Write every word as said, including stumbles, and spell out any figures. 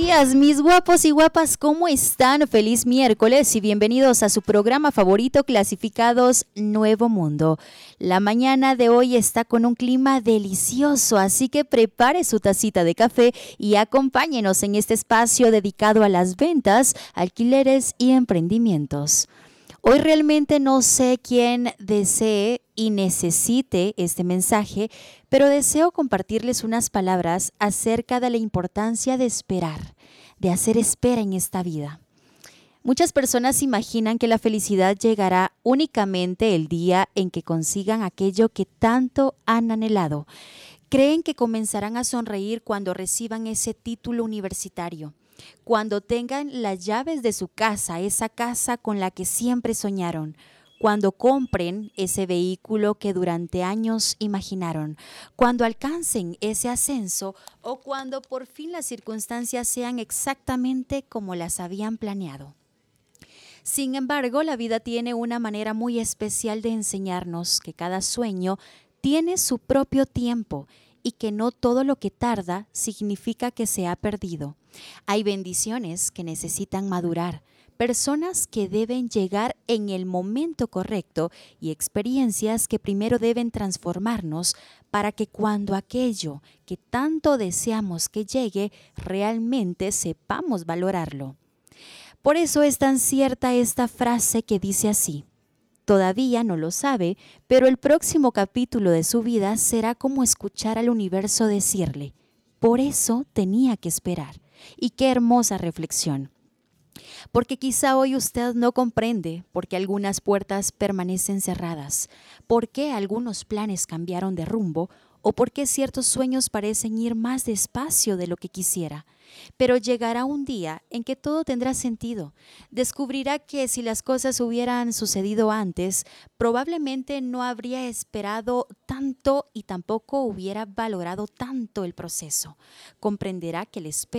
días, mis guapos y guapas, ¿cómo están? Feliz miércoles y bienvenidos a su programa favorito, Clasificados Nuevo Mundo. La mañana de hoy está con un clima delicioso, así que prepare su tacita de café y acompáñenos en este espacio dedicado a las ventas, alquileres y emprendimientos. Hoy realmente no sé quién desee y necesite este mensaje, pero deseo compartirles unas palabras acerca de la importancia de esperar, de hacer espera en esta vida. Muchas personas imaginan que la felicidad llegará únicamente el día en que consigan aquello que tanto han anhelado. Creen que comenzarán a sonreír cuando reciban ese título universitario, cuando tengan las llaves de su casa, esa casa con la que siempre soñaron, cuando compren ese vehículo que durante años imaginaron, cuando alcancen ese ascenso o cuando por fin las circunstancias sean exactamente como las habían planeado. Sin embargo, la vida tiene una manera muy especial de enseñarnos que cada sueño tiene su propio tiempo y que no todo lo que tarda significa que se ha perdido. Hay bendiciones que necesitan madurar, personas que deben llegar en el momento correcto y experiencias que primero deben transformarnos para que cuando aquello que tanto deseamos que llegue, realmente sepamos valorarlo. Por eso es tan cierta esta frase que dice así: todavía no lo sabe, pero el próximo capítulo de su vida será como escuchar al universo decirle, por eso tenía que esperar. Y qué hermosa reflexión. Porque quizá hoy usted no comprende por qué algunas puertas permanecen cerradas, por qué algunos planes cambiaron de rumbo o por qué ciertos sueños parecen ir más despacio de lo que quisiera. Pero llegará un día en que todo tendrá sentido. Descubrirá que si las cosas hubieran sucedido antes, probablemente no habría esperado tanto y tampoco hubiera valorado tanto el proceso. Comprenderá que el espera